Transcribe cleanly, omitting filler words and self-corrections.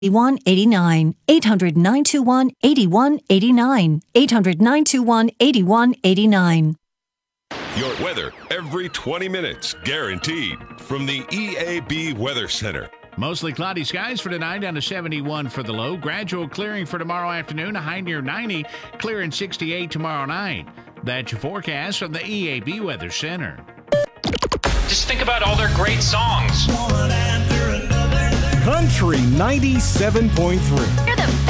8189. 800-921-8189. 800-921-8189. Your weather every 20 minutes, guaranteed. From the EAB Weather Center. Mostly cloudy skies for tonight, down to 71 for the low. Gradual clearing for tomorrow afternoon, a high near 90, clearing 68 tomorrow night. That's your forecast from the EAB Weather Center. Just think about all their great songs. Country 97.3. You're the best.